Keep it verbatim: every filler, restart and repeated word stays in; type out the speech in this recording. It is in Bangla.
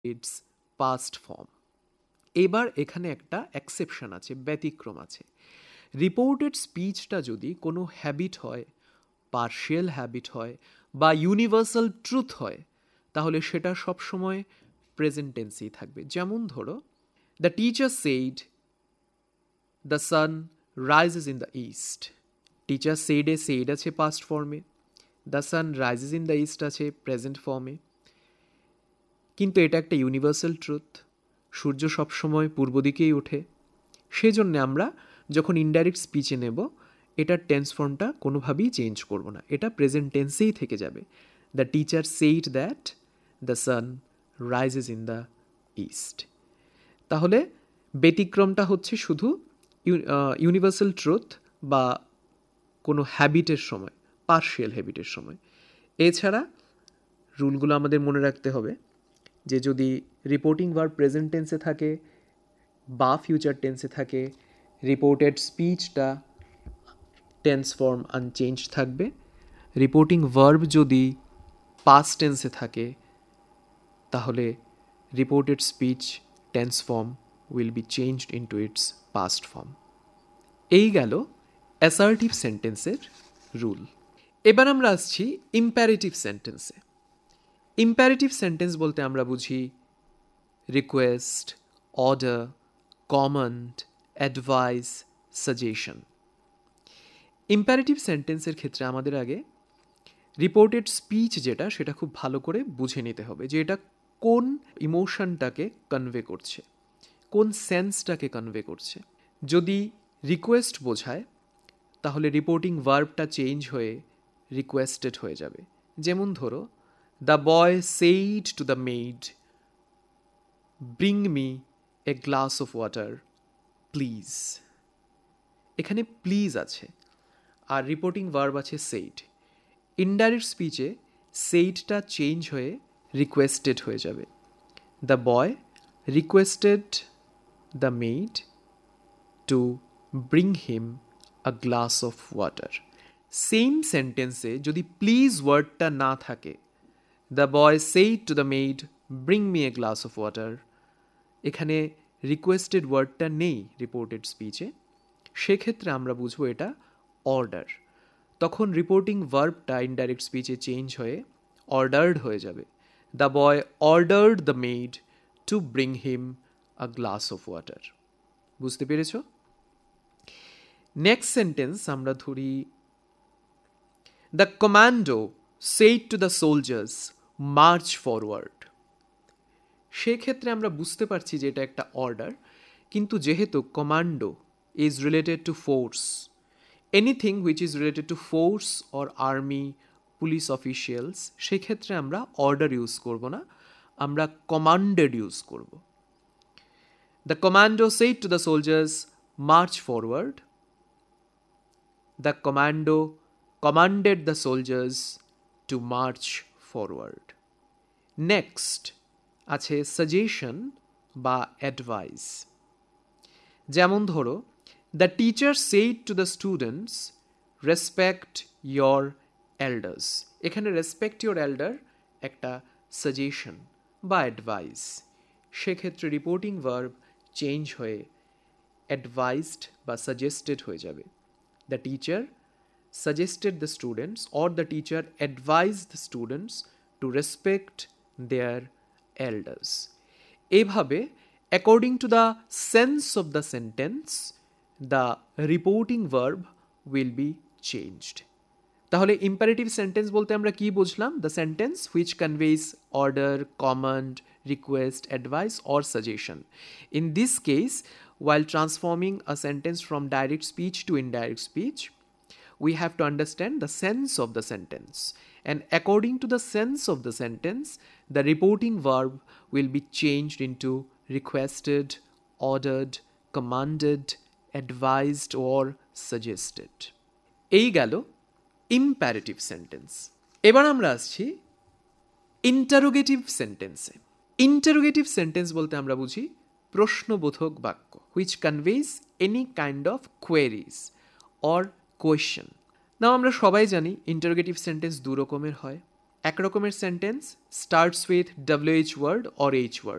It's past form. এবার এখানে একটা এক্সেপশন আছে, ব্যতিক্রম আছে। রিপোর্টেড স্পিচটা যদি কোনো হ্যাবিট হয়, পার্শিয়াল হ্যাবিট হয় বা ইউনিভার্সাল ট্রুথ হয়, তাহলে সেটা সবসময় প্রেজেন্ট টেন্সেই থাকবে। যেমন ধরো, the teacher said the sun rises in the east. Teacher সেইডে said আছে পাস্ট ফর্মে, the sun rises in the east আছে প্রেজেন্ট ফর্মে। কিন্তু এটা একটা ইউনিভার্সাল ট্রুথ, সূর্য সবসময় পূর্ব দিকেই ওঠে। সেজন্য আমরা যখন ইনডাইরেক্ট স্পিচে নেব, এটার টেন্স ফর্মটা কোনোভাবেই চেঞ্জ করব না, এটা প্রেজেন্ট টেন্সেই থেকে যাবে। The teacher said that the sun rises in the east. তাহলে ব্যতিক্রমটা হচ্ছে শুধু ইউনিভার্সাল ট্রুথ বা কোনো হ্যাবিটের সময়, পার্শিয়াল হ্যাবিটের সময়। এছাড়া রুলগুলো আমাদের মনে রাখতে হবে যে যদি রিপোর্টিং ভার্ব প্রেজেন্ট টেন্সে থাকে বা ফিউচার টেন্সে থাকে, রিপোর্টেড স্পিচটা টেন্স ফর্ম আনচেঞ্জ থাকবে। রিপোর্টিং ভার্ব যদি পাস্ট টেন্সে থাকে, তাহলে reported speech tense form will be changed into it's past form. এই গেল অ্যাসার্টিভ সেন্টেন্সের রুল। এবার আমরা আসছি ইম্প্যারেটিভ সেন্টেন্সে। ইম্প্যারেটিভ সেন্টেন্স বলতে আমরা বুঝি request, order, command, advice, suggestion. Imperative সেন্টেন্সের ক্ষেত্রে আমাদের আগে রিপোর্টেড স্পিচ যেটা, সেটা খুব ভালো করে বুঝে নিতে হবে যে এটা কোন ইমোশনটাকে কনভে করছে, কোন সেন্সটাকে কনভে করছে। যদি রিকোয়েস্ট বোঝায়, তাহলে রিপোর্টিং ভার্বটা চেঞ্জ হয়ে রিকোয়েস্টেড হয়ে যাবে। যেমন ধরো, the boy said to the made, bring me a glass of water please. এখানে প্লিজ আছে আর রিপোর্টিং ভার্ব আছে সেইড। ইনডাইরেক্ট স্পিচে সেইডটা চেঞ্জ হয়ে রিকোয়েস্টেড হয়ে যাবে। The boy requested the made to bring him a glass of water. Same সেন্টেন্সে যদি প্লিজ ওয়ার্ডটা না থাকে, the boy said to the made bring me a glass of water, এখানে রিকোয়েস্টেড ওয়ার্ডটা নেই রিপোর্টেড স্পিচে, সেক্ষেত্রে আমরা বুঝবো এটা অর্ডার। তখন রিপোর্টিং ভার্বটা ইনডাইরেক্ট স্পিচে চেঞ্জ হয়ে অর্ডার্ড হয়ে যাবে। The boy ordered the made to bring him a glass of water. বুঝতে পেরেছ? নেক্সট সেন্টেন্স আমরা ধরি, the commando said to the soldiers March forward. সেক্ষেত্রে আমরা বুঝতে পারছি যে এটা একটা অর্ডার, কিন্তু যেহেতু commando is related to force, anything which is related to force or army, police officials, সেক্ষেত্রে আমরা অর্ডার ইউজ করব না, আমরা কমান্ডেড ইউজ করব। The commando said to the soldiers March forward, the commando commanded the soldiers two March forward. Next আছে সাজেশন বা অ্যাডভাইস। যেমন ধরো, the teacher said to the students respect your elders. এখানে রেসপেক্ট ইয়োর এল্ডার একটা সাজেশন বা অ্যাডভাইস, সেক্ষেত্রে রিপোর্টিং ভার্ব চেঞ্জ হয়ে অ্যাডভাইসড বা সাজেস্টেড হয়ে যাবে। The teacher suggested the students or the teacher advised the students to respect their elders. এভাবে according to the sense of the sentence, the reporting verb will be changed. তাহলে imperative sentence বলতে আমরা কি বুঝলাম? The sentence which conveys order, command, request, advice or suggestion. In this case, while transforming a sentence from direct speech to indirect speech, we have to understand the sense of the sentence, and according to the sense of the sentence, the reporting verb will be changed into requested, ordered, commanded, advised or suggested. এই গেল imperative sentence. এবার আমরা আসছি interrogative sentence. Interrogative sentence বলতে আমরা বুঝি প্রশ্নবোধক বাক্য, which conveys any kind of queries or question. নাও আমরা সবাই জানি ইন্টারোগেটিভ সেন্টেন্স দু রকমের হয়। এক রকমের sentence starts with WH word or H word,